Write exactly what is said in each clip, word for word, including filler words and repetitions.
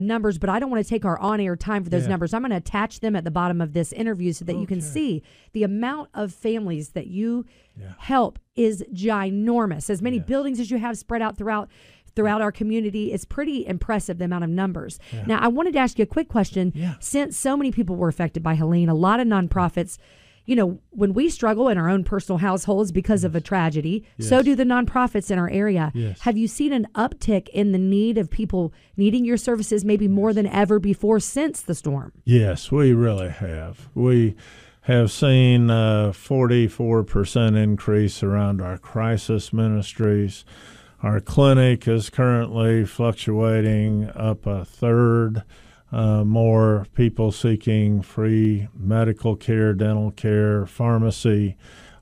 numbers, but I don't want to take our on-air time for those Yeah. numbers. I'm going to attach them at the bottom of this interview so that you can Okay. see the amount of families that you Yeah. help is ginormous. As many Yes. buildings as you have spread out throughout throughout our community, it's pretty impressive, the amount of numbers. Yeah. Now, I wanted to ask you a quick question. Yeah. Since so many people were affected by Helene, a lot of nonprofits, you know, when we struggle in our own personal households because of a tragedy, so Yes. do the nonprofits in our area. Yes. Have you seen an uptick in the need of people needing your services maybe more than ever before since the storm? Yes, we really have. We have seen a forty-four percent increase around our crisis ministries. Our clinic is currently fluctuating up a third. Uh, more people seeking free medical care, dental care, pharmacy.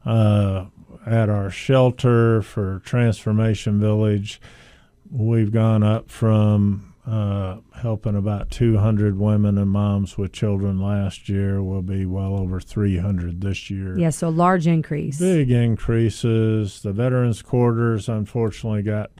Uh, at our shelter for Transformation Village, we've gone up from uh, helping about two hundred women and moms with children last year. We'll be well over three hundred this year. Yes, so a large increase. Big increases. The Veterans Quarters, unfortunately, got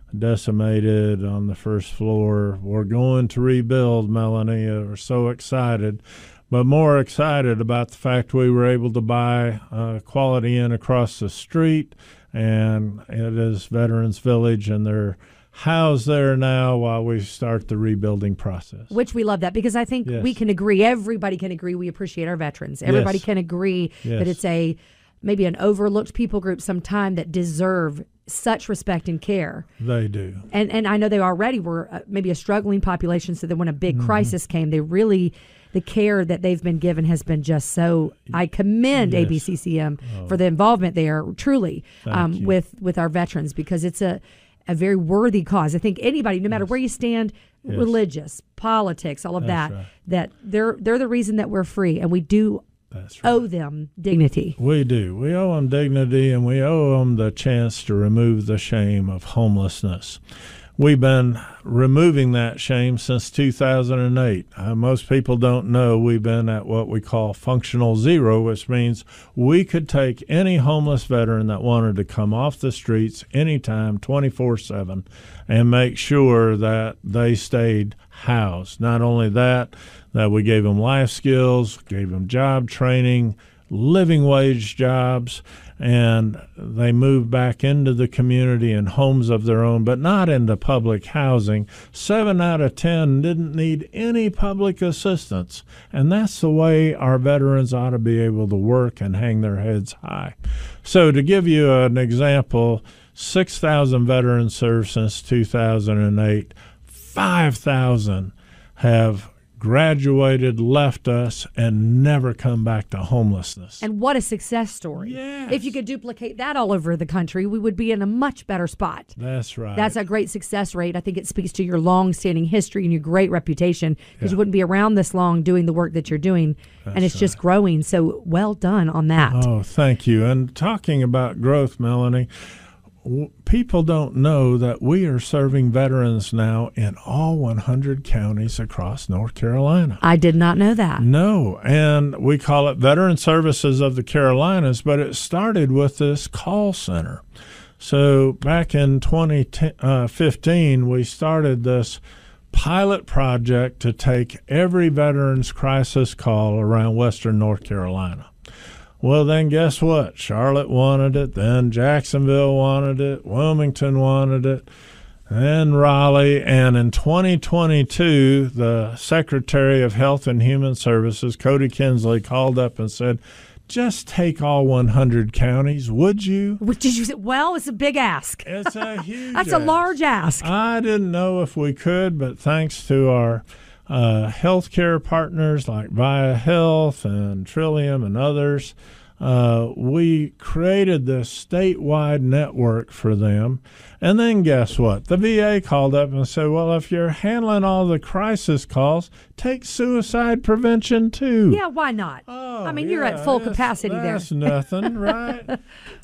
decimated on the first floor. We're going to rebuild, Melanie. We're so excited, but more excited about the fact we were able to buy uh, Quality Inn across the street, and it is Veterans Village, and they're housed there now while we start the rebuilding process. Which we love that, because I think Yes. we can agree, everybody can agree, we appreciate our veterans. Everybody Yes. can agree Yes. that it's a maybe an overlooked people group sometime that deserve such respect and care. They do. And and I know they already were uh, maybe a struggling population, so that when a big Mm-hmm. crisis came, they really, the care that they've been given has been just so, I commend Yes. A B C C M for the involvement there, truly, Thank um, you. with, with our veterans, because it's a, a very worthy cause. I think anybody, no matter where you stand, Yes. religious, politics, all of That's that, right. that they're they're the reason that we're free, and we do That's right. owe them dignity. We do. We owe them dignity, and we owe them the chance to remove the shame of homelessness. We've been removing that shame since two thousand eight. Uh, most people don't know we've been at what we call functional zero, which means we could take any homeless veteran that wanted to come off the streets anytime, twenty-four seven, and make sure that they stayed housed. Not only that, that we gave them life skills, gave them job training, living wage jobs, and they moved back into the community in homes of their own, but not into public housing. Seven out of ten didn't need any public assistance, and that's the way our veterans ought to be able to work and hang their heads high. So to give you an example, six thousand veterans served since two thousand eight. five thousand have graduated, left us, and never come back to homelessness. And what a success story. Yes. If you could duplicate that all over the country, we would be in a much better spot. That's right. That's a great success rate. I think it speaks to your long-standing history and your great reputation, because Yeah. you wouldn't be around this long doing the work that you're doing, and That's it's just growing. So well done on that. Oh, thank you. And talking about growth, Melanie, w- people don't know that we are serving veterans now in all one hundred counties across North Carolina. I did not know that. No, and we call it Veteran Services of the Carolinas, but it started with this call center. So back in twenty fifteen, we started this pilot project to take every veteran's crisis call around western North Carolina. Well, then guess what? Charlotte wanted it, then Jacksonville wanted it, Wilmington wanted it, then Raleigh, and in twenty twenty-two, the Secretary of Health and Human Services, Cody Kinsley, called up and said, just take all one hundred counties, would you? Which did you say? Well, it's a big ask. It's a huge That's a ask. large ask. I didn't know if we could, but thanks to our uh, healthcare partners like Via Health and Trillium and others, uh, we created this statewide network for them. And then guess what? The V A called up and said, well, if you're handling all the crisis calls, take suicide prevention too. Yeah, why not? Oh, I mean, you're yeah, at full that's- capacity there. That's nothing, right?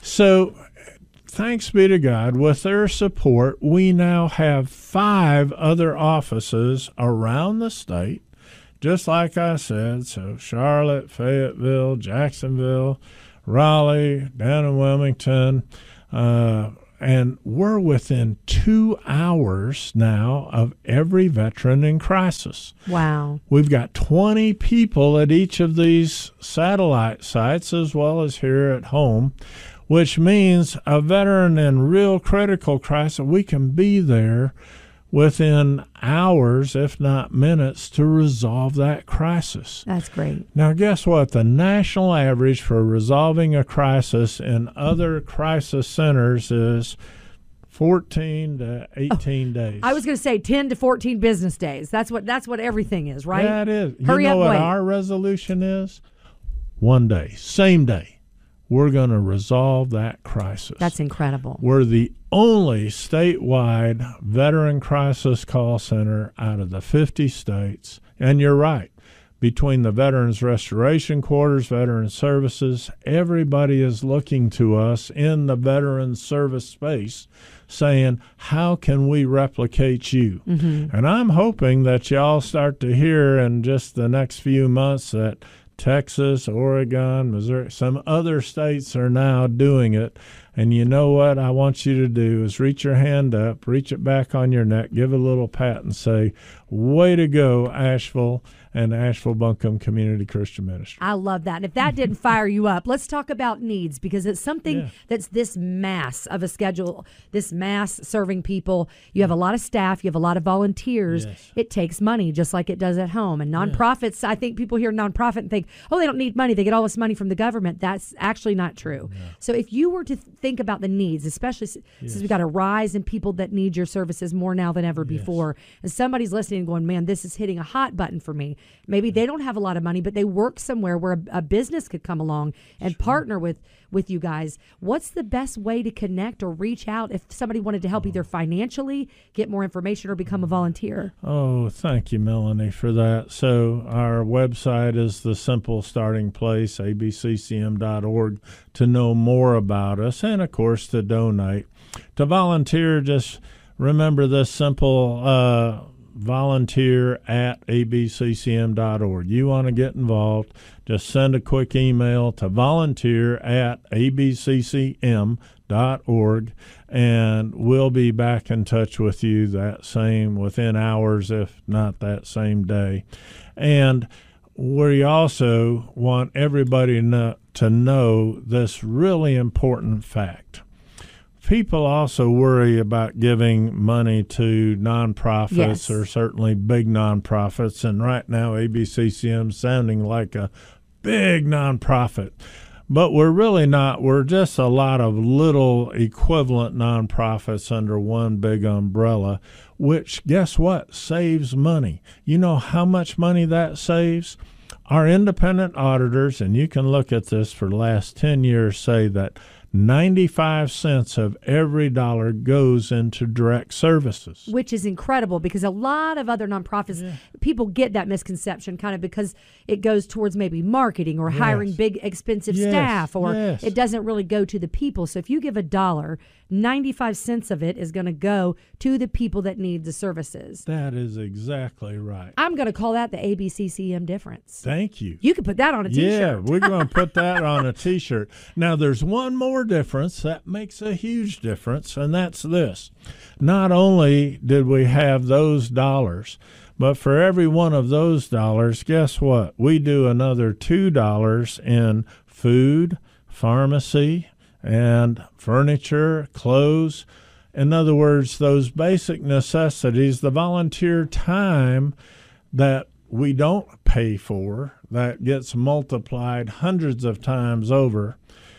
So thanks be to God, with their support, we now have five other offices around the state, just like I said. So Charlotte, Fayetteville, Jacksonville, Raleigh, down in Wilmington, uh, and we're within two hours now of every veteran in crisis. Wow. We've got twenty people at each of these satellite sites as well as here at home, which means a veteran in real critical crisis, we can be there within hours, if not minutes, to resolve that crisis. That's great. Now, guess what? The national average for resolving a crisis in other crisis centers is fourteen to eighteen oh, days. I was going to say ten to fourteen business days. That's what that's what everything is, right? Yeah, it is. Hurry you know up, what wait. Our resolution is? One day, same day. We're going to resolve that crisis. That's incredible. We're the only statewide veteran crisis call center out of the fifty states. And you're right. Between the Veterans Restoration Quarters, Veteran Services, everybody is looking to us in the veteran service space saying, how can we replicate you? Mm-hmm. And I'm hoping that y'all start to hear in just the next few months that Texas, Oregon, Missouri, some other states are now doing it. And you know what I want you to do is reach your hand up, reach it back on your neck, give a little pat and say, way to go, Asheville and Asheville Buncombe Community Christian Ministry. I love that. And if that didn't fire you up, let's talk about needs, because it's something Yeah. that's this mass of a schedule, this mass serving people. You have a lot of staff, you have a lot of volunteers. Yes. It takes money just like it does at home. And nonprofits, I think people hear nonprofit and think, oh, they don't need money. They get all this money from the government. That's actually not true. Yeah. So if you were to th- think about the needs, especially s- Yes. since we've got a rise in people that need your services more now than ever Yes. before, and somebody's listening and going, man, this is hitting a hot button for me. Maybe they don't have a lot of money, but they work somewhere where a, a business could come along and sure. partner with, with you guys. What's the best way to connect or reach out if somebody wanted to help oh. either financially, get more information, or become a volunteer? Oh, thank you, Melanie, for that. So our website is the simple starting place, a b c c m dot org, to know more about us and, of course, to donate. To volunteer, just remember this simple uh, volunteer at a b c c m dot org. You want to get involved, just send a quick email to volunteer at a b c c m dot org, and we'll be back in touch with you that same, within hours, if not that same day. And we also want everybody to know, to know this really important fact. People also worry about giving money to nonprofits yes. or certainly big nonprofits. And right now, A B C C M is sounding like a big nonprofit. But we're really not. We're just a lot of little equivalent nonprofits under one big umbrella, which, guess what, saves money. You know how much money that saves? Our independent auditors, and you can look at this for the last ten years, say that ninety-five cents of every dollar goes into direct services. Which is incredible, because a lot of other nonprofits, yeah. people get that misconception kind of because it goes towards maybe marketing or yes. hiring big expensive yes. staff, or yes. it doesn't really go to the people. So if you give a dollar, ninety-five cents of it is going to go to the people that need the services. That is exactly right. I'm going to call that the A B C C M difference. Thank you. You could put that on a t-shirt. Yeah, we're going to put that on a t-shirt. Now, there's one more difference that makes a huge difference, and that's this. Not only did we have those dollars, but for every one of those dollars, guess what? We do another two dollars in food, pharmacy, and furniture, clothes. In other words, those basic necessities, the volunteer time that we don't pay for, that gets multiplied hundreds of times over,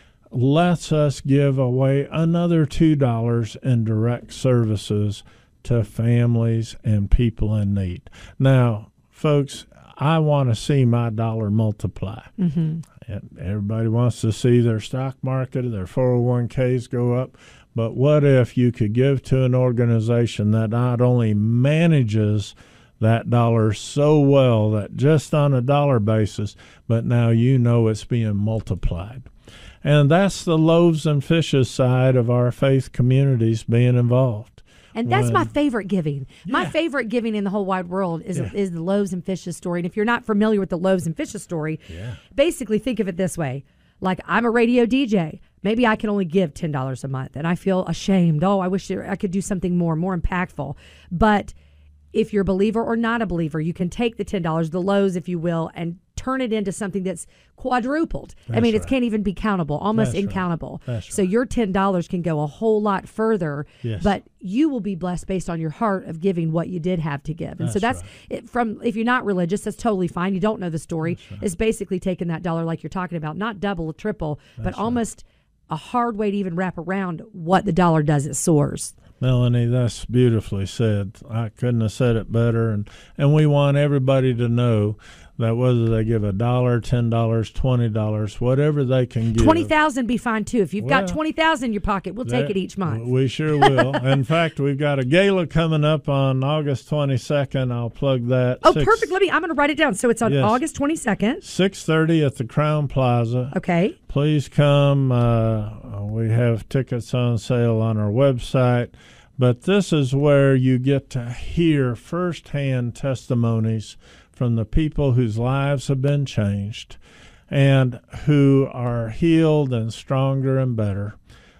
lets us give away another two dollars in direct services to families and people in need. Now, folks, I want to see my dollar multiply. Mm-hmm. And everybody wants to see their stock market, their four oh one k's go up. But what if you could give to an organization that not only manages that dollar so well that just on a dollar basis, but now you know it's being multiplied. And that's the loaves and fishes side of our faith communities being involved. And that's when, my favorite giving. Yeah. My favorite giving in the whole wide world is yeah. is the loaves and fishes story. And if you're not familiar with the loaves and fishes story, yeah. basically think of it this way. Like, I'm a radio D J. maybe I can only give ten dollars a month and I feel ashamed. Oh, I wish there, I could do something more, more impactful. But if you're a believer or not a believer, you can take the ten dollars, the lows, if you will, and turn it into something that's quadrupled. That's I mean, right. it can't even be countable, almost That's incountable. Right. That's so right. your ten dollars can go a whole lot further, Yes. but you will be blessed based on your heart of giving what you did have to give. And so That's that's it. From if you're not religious, that's totally fine. You don't know the story. Right. It's basically taking that dollar like you're talking about, not double, triple, but That's right. almost a hard way to even wrap around what the dollar does. It soars. Melanie, that's beautifully said. I couldn't have said it better. And, and we want everybody to know that whether they give a dollar, ten dollars, twenty dollars, whatever they can give. Twenty thousand be fine too. If you've Well, got twenty thousand in your pocket, we'll take that- it each month. We sure will. In fact, we've got a gala coming up on August twenty-second. I'll plug that. Oh, Six- perfect. Let me. I'm going to write it down. So it's on Yes. August twenty-second. six thirty at the Crown Plaza. Okay. Please come. Uh, we have tickets on sale on our website. But this is where you get to hear firsthand testimonies from the people whose lives have been changed and who are healed and stronger and better.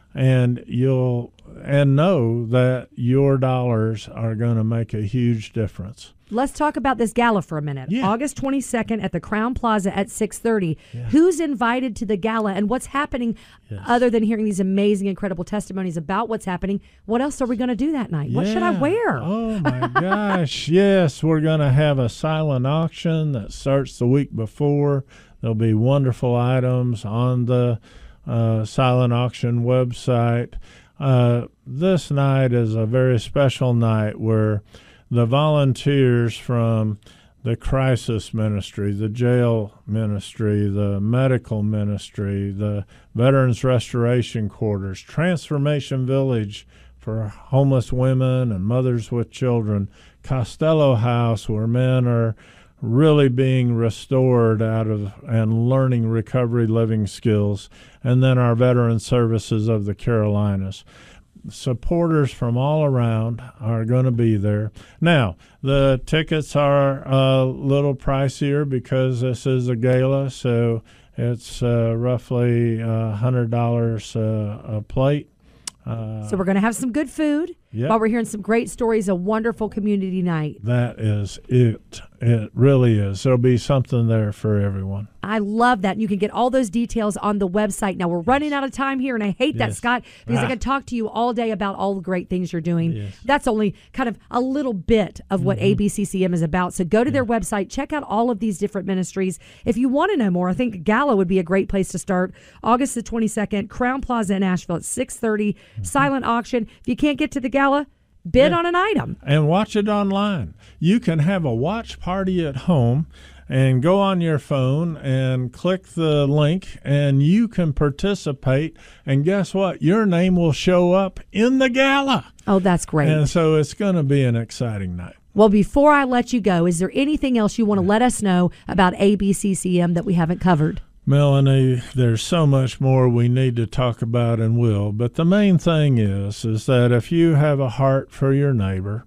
And you'll and know that your dollars are going to make a huge difference. Let's talk about this gala for a minute. Yeah. August twenty-second at the Crown Plaza at six thirty. Yeah. Who's invited to the gala and what's happening Yes. other than hearing these amazing, incredible testimonies about what's happening? What else are we going to do that night? What should I Yeah. wear? Oh, my gosh. Yes, we're going to have a silent auction that starts the week before. There'll be wonderful items on the uh, silent auction website. Uh, this night is a very special night where the volunteers from the crisis ministry, the jail ministry, the medical ministry, the Veterans Restoration Quarters, Transformation Village for homeless women and mothers with children, Costello House, where men are really being restored out of and learning recovery living skills, and then our Veteran Services of the Carolinas. Supporters from all around are going to be there. Now, the tickets are a little pricier because this is a gala, so it's uh, roughly uh, one hundred dollars uh, a plate. Uh, So we're going to have some good food Yep. while we're hearing some great stories, a wonderful community night. that is it. It really is. There'll be something there for everyone. I love that. You can get all those details on the website. Now, we're running out of time here, and I hate that, Yes. Scott, because I Ah. could talk to you all day about all the great things you're doing. Yes. That's only kind of a little bit of what A B C C M is about. So go to their website, check out all of these different ministries. If you want to know more, I think Gala would be a great place to start. August the twenty-second, Crown Plaza in Asheville at six thirty, silent auction. If you can't get to the gala, bid Yeah. on an item. And watch it online. You can have a watch party at home and go on your phone and click the link, and you can participate. And guess what? Your name will show up in the gala. Oh, that's great. And so it's going to be an exciting night. Well, before I let you go, is there anything else you want to let us know about A B C C M that we haven't covered? Melanie, there's so much more we need to talk about and will, but the main thing is is that if you have a heart for your neighbor,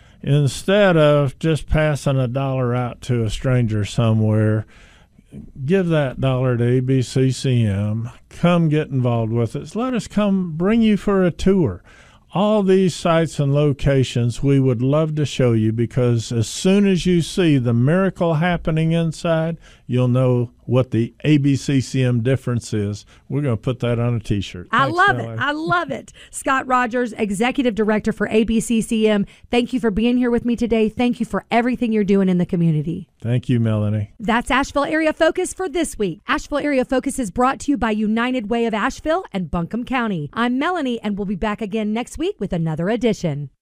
instead of just passing a dollar out to a stranger somewhere, give that dollar to A B C C M. Come get involved with us. Let us come bring you for a tour. All these sites and locations we would love to show you, because as soon as you see the miracle happening inside, you'll know what the A B C C M difference is. We're going to put that on a T-shirt. I Thanks, love Melanie. it. I love it. Scott Rogers, Executive Director for A B C C M. Thank you for being here with me today. Thank you for everything you're doing in the community. Thank you, Melanie. That's Asheville Area Focus for this week. Asheville Area Focus is brought to you by United Way of Asheville and Buncombe County. I'm Melanie, and we'll be back again next week with another edition.